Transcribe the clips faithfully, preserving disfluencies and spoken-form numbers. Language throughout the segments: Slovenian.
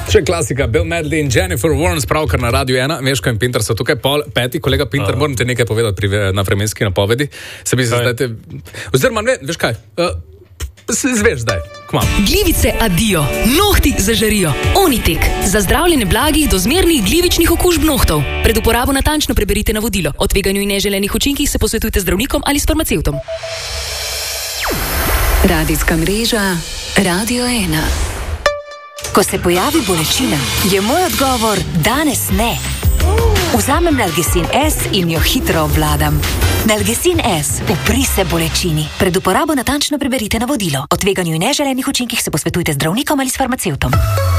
Še klasika, Bill Medley in Jennifer Warnes, pravkar na Radiu ena, Meško in Pinter so tukaj, pol peti, kolega Pinter, moram ti nekaj povedati pri, na vremenski napovedi. Se bi zdaj te... Oziroma, ne, veš kaj, uh, zveš zdaj, kmam. Glivice adijo, nohti zažarijo. Onitek, za zdravljenje blagih do zmernih glivičnih okužb nohtov. Pred uporabo natančno preberite navodilo. O tveganju in neželenih učinkih se posvetujte z zdravnikom ali s farmacevtom. Radijska mreža Radio ena. Ko se pojavi bolečina, je moj odgovor danes ne. Vzamem Nalgecin S in jo hitro obvladam. Nalgecin S, upri se bolečini. Pred uporabo natančno preberite navodilo. O tveganju in neželenih učinkih se posvetujte z zdravnikom ali s farmacevtom.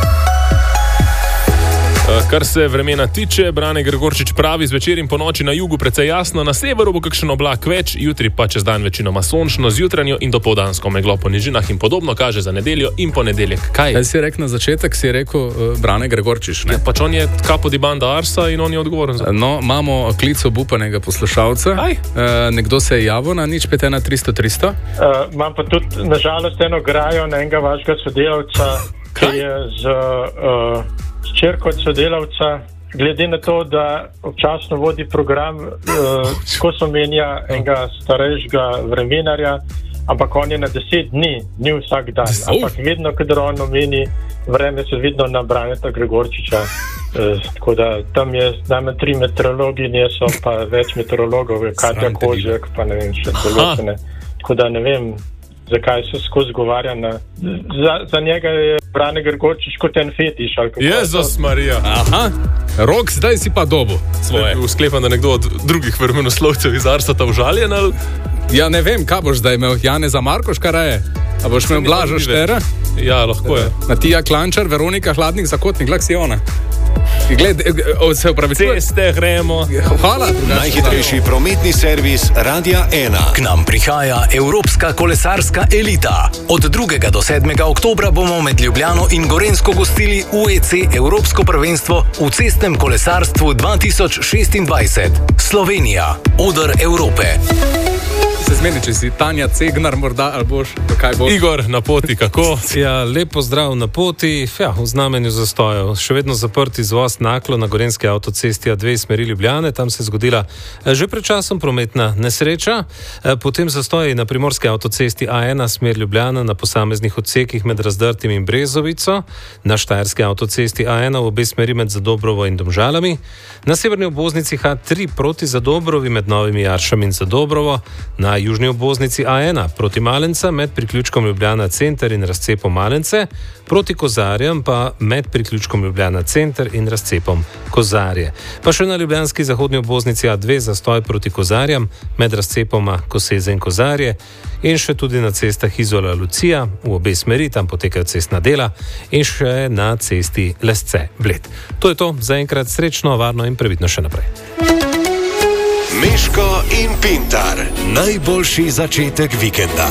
Kar se vremena tiče, Brane Gregorčič pravi, zvečer in po noči na jugu precej jasno, na severu bo kakšen oblak več, jutri pa čez dan večinoma sončno, z jutranjo in dopoldansko meglo po nižinah in podobno kaže za nedeljo in ponedeljek. Kaj? Kaj si rekel na začetek, si rekel uh, Brane Gregorčič, ne? Ja, pač on je kapo di banda Arsa in on je odgovoren za to. No, imamo klic obupanega poslušalca. Kaj? Uh, nekdo se je javil na nič pet ena tristo tristo. Uh, imam pa tudi, nažalost, eno grajo na enega vašega sodelavca, ki je z... Uh, Čerko od sodelavca, glede na to, da občasno vodi program, eh, ko so menja enega starejšega vremenarja, ampak on je na deset dni, ni vsak dan. Ampak vedno, kadar on omeni vreme, se vedno na Braneta Gregorčiča. Eh, tako da tam je najmanj tri meteorologi, nje so pa več meteorologov, Katja Kozjak, pa ne vem, še določene. Tako da ne vem, zakaj se skozi govarja na... Za, za njega je Brane Gregorčič kot en fetiš. Jezus Marija. Aha, Rok, zdaj si pa dobo svoje. Sklepam, da nekdo od drugih vremenoslovcev iz Arsa ta užaljen, ali... Ja, ne vem, kaj boš zdaj imel, Janeza Markoš, kaj raje? A boš imel Blaža Štera? Ja, lahko je. Matija Klančar, Veronika Hladnik, Zakotnik, lak si ona. Gled, se upravičujem. Ceste gremo. Hvala. Najhitrejši prometni servis Radia ena. K nam prihaja Evropska kolesarska elita. Od drugega do sedmega oktobra bomo med Ljubljano in Gorenjsko gostili U E C Evropsko prvenstvo v cestnem kolesarstvu dva tisoč šestindvajset. Slovenija, oder Evrope. Se zmeni, če si Tanja Cegnar morda, ali boš, kaj boš? Igor, na poti, kako? Ja, lepo zdrav na poti, ja, v znamenju zastojev. Še vedno zaprti izvoz Naklo na Gorenjski avtocesti A dve smeri Ljubljane, tam se je zgodila že pred časom prometna nesreča, potem zastoji na Primorski avtocesti A ena smer Ljubljana na posameznih odsekih med Razdrtim in Brezovico, na Štajerski avtocesti A ena v obe smeri med Zadobrovo in Domžalami, na severni obvoznici H tri proti Zadobrovi med Novimi Jaršami in Zadobrovo, na južni obvoznici A ena proti Malenca med priključkom Ljubljana Center in razcepom Malence, proti Kozarjem pa med priključkom Ljubljana Center in razcepom Kozarje. Pa še na ljubljanski zahodni obvoznici A dve zastoj proti Kozarjem med razcepoma Koseze in Kozarje in še tudi na cestah Izola Lucija v obe smeri, tam potekajo cestna dela in še na cesti Lesce Bled. To je to, zaenkrat srečno, varno in previdno še naprej. Meško in Pintar. Najboljši začetek vikenda.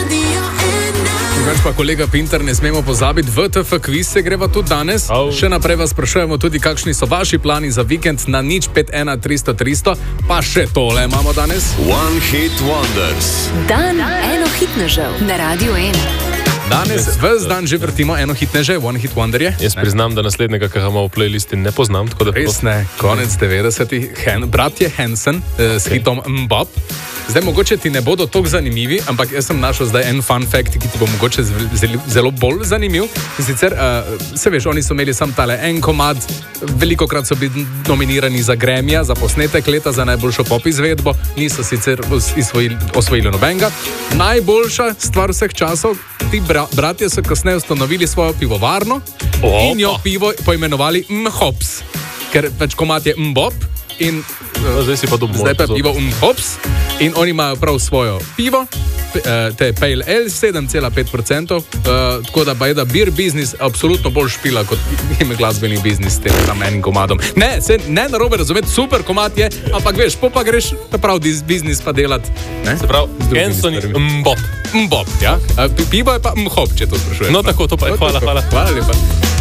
Več pa kolega Pintar, ne smemo pozabiti, V T F kviz se greva tudi danes. Oh. Še naprej vas sprašujemo tudi, kakšni so vaši plani za vikend na nič pet ena tristo tristo. Pa še tole imamo danes. One Hit Wonders. Dan eno hitnežev na Radio ena. Danes ves dan že vrtimo eno hitneže, One Hit Wonder je. Jaz priznam, da naslednjega, ki ga imamo v playlisti, ne poznam. Tako da res ne, konec devetdesetih, Hen, bratje Hansen eh, s okay. hitom Mbop. Zdaj mogoče ti ne bodo toliko zanimivi, ampak jaz sem našel zdaj en fun fact, ki ti bo mogoče zelo, zelo bolj zanimiv. In sicer, uh, se veš, oni so imeli sam tale en komad, velikokrat so bili nominirani za Grammy, za posnetek leta, za najboljšo pop izvedbo, niso sicer osvojili, osvojili nobenega. Najboljša stvar vseh časov, ti bra, bratje so kasneje ustanovili svojo pivovarno Opa. in jo pivo poimenovali Mhops, ker pač komad je Mbop in uh, zdaj si pa dobro. Zdaj pa je pivo Mhops. In oni imajo prav svojo pivo, te Pale Ale, sedem cela pet procenta, uh, tako da pa je da beer biznis absolutno bolj špila kot ime glasbeni biznis s tem tam enim komadom. Ne, se ne narobe razumeti, super komad je, ampak veš, po pa greš prav biznis pa delati. Ne? Se pravi, Hanson je Mbop. Mbop, ja. Uh, pivo je pa Mhop, če to sprašuješ. No tako, to pa je, hvala, hvala. Hvala lepa.